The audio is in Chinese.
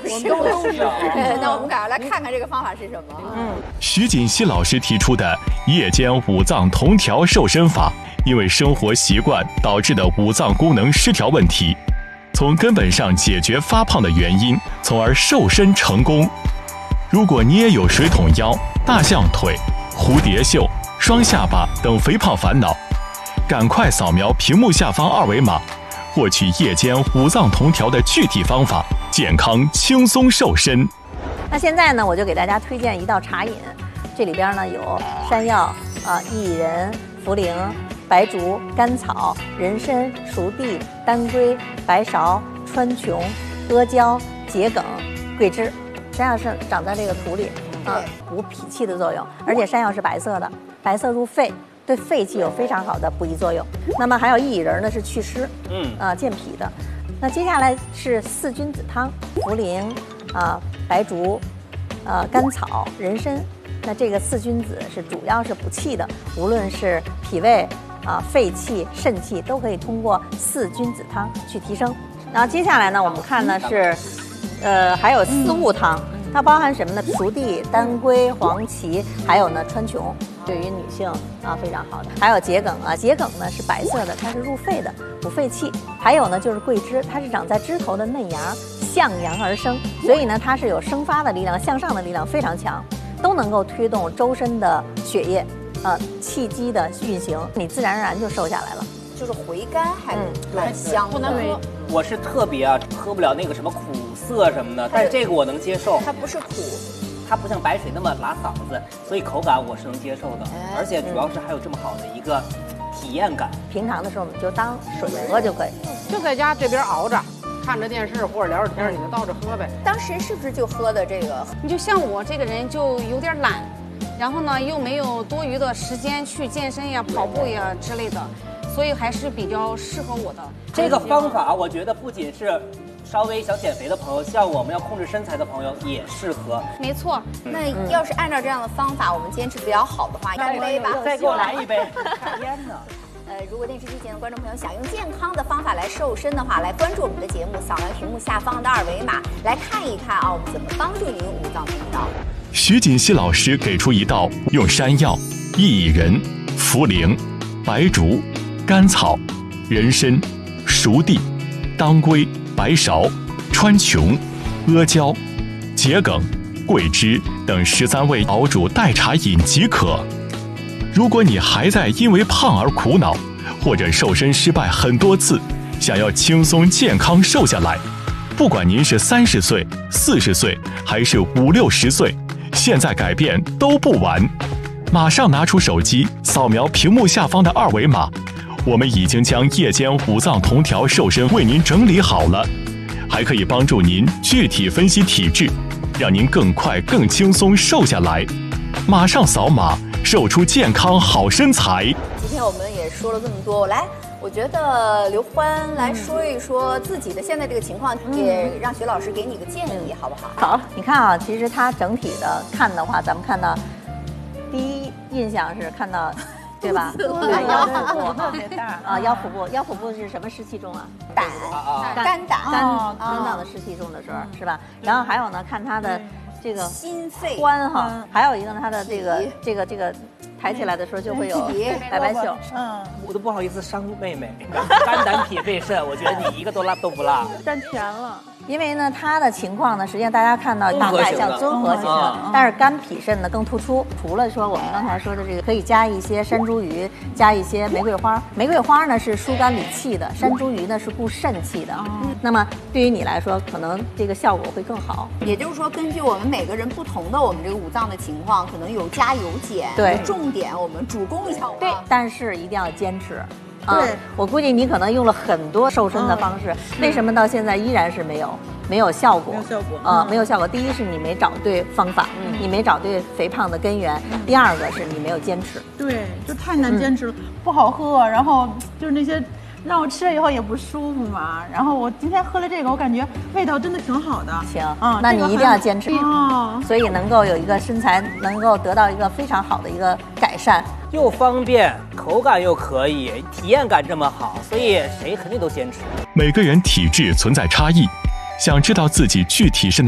是。那我们赶快来看看这个方法是什么。 徐锦熙老师提出的夜间五脏同调瘦身法，因为生活习惯导致的五脏功能失调问题，从根本上解决发胖的原因，从而瘦身成功。如果你也有水桶腰、大象腿、蝴蝶袖、双下巴等肥胖烦恼，赶快扫描屏幕下方二维码，获取夜间五脏同调的具体方法，健康轻松瘦身。 那现在呢，我就给大家推荐一道茶饮，这里边呢有山药、薏仁、茯苓、白术、甘草、人参、熟地、当归、白芍、川穹、阿胶、桔梗、桂枝。山药是长在这个土里，补脾气的作用，而且山药是白色的，白色入肺，对肺气有非常好的补益作用。那么还有薏仁呢，是祛湿，健脾的。那接下来是四君子汤，茯苓、白术、甘草、人参。那这个四君子是主要是补气的，无论是脾胃、肺气、肾气都可以通过四君子汤去提升。然后接下来呢，我们看呢是，还有四物汤，它包含什么呢？熟地、当归、黄芪，还有呢川穹，对于女性非常好的。还有桔梗桔梗呢是白色的，它是入肺的，补肺气。还有呢就是桂枝，它是长在枝头的嫩芽，向阳而生，所以呢它是有生发的力量，向上的力量非常强，都能够推动周身的血液，气机的运行，你自然而然就瘦下来了。 就是回甘还蛮香的，不能喝。 我是特别喝不了那个什么苦涩什么的，但是这个我能接受。 它不是苦， 它不像白水那么拉嗓子，所以口感我是能接受的，而且主要是还有这么好的一个体验感。 平常的时候我们就当水喝就可以， 就在家这边熬着。看着电视或者聊着天，你就倒着喝呗。 当时是不是就喝的这个？ 你就像我这个人就有点懒，然后呢又没有多余的时间去健身呀、跑步呀之类的，所以还是比较适合我的。 这个方法我觉得不仅是稍微想减肥的朋友，像我们要控制身材的朋友也适合。 没错。 那要是按照这样的方法，我们坚持比较好的话，干杯吧！ 再给我来一杯。天哪！ 如果电视机前的观众朋友想用健康的方法来瘦身的话，来关注我们的节目，扫描屏幕下方的二维码，来看一看我们怎么帮助您五脏同调。 徐锦熙老师给出一道用山药、薏仁、茯苓、白术、甘草、人参、熟地、当归、白芍、川穹、阿胶、桔梗、桂枝等13味熬煮代茶饮即可。如果你还在因为胖而苦恼，或者瘦身失败很多次，想要轻松健康瘦下来，不管您是30岁、40岁还是50、60岁，现在改变都不晚。马上拿出手机，扫描屏幕下方的二维码，我们已经将夜间五脏同调瘦身为您整理好了，还可以帮助您具体分析体质，让您更快更轻松瘦下来。马上扫码，瘦出健康好身材。 今天我们也说了这么多，我觉得刘欢来说一说自己的现在这个情况，也让徐老师给你个建议，好不好？ 好，你看其实他整体的看的话，咱们看到第一印象是看到，对吧？腰腹部特别大腰腹部是什么湿气重啊？ 肝胆的湿气重的时候，是吧？然后还有呢，看他的这个心肺关还有一个呢，他的这个抬起来的时候就会有白袖。 我都不好意思伤妹妹，肝胆脾肺肾，我觉得你一个都不落， 占全了。因为呢，他的情况呢，实际上大家看到大概像综合型的，但是肝脾肾呢更突出。除了说我们刚才说的这个，可以加一些山茱萸，加一些玫瑰花。玫瑰花呢是疏肝理气的，山茱萸呢是固肾气的。那么对于你来说，可能这个效果会更好。 也就是说，根据我们每个人不同的我们这个五脏的情况，可能有加有减。 对， 重点我们主攻一下。 对，但是一定要坚持。对，我估计你可能用了很多瘦身的方式，为什么到现在依然是没有效果？没有效果。第一是你没找对方法，你没找对肥胖的根源；第二个是你没有坚持。 对，就太难坚持了，不好喝，然后就是那些让我吃了以后也不舒服嘛。然后我今天喝了这个，我感觉味道真的挺好的。 行，那你一定要坚持，所以能够有一个身材，能够得到一个非常好的一个改善。 又方便，口感又可以，体验感这么好，所以谁肯定都坚持。 每个人体质存在差异，想知道自己具体是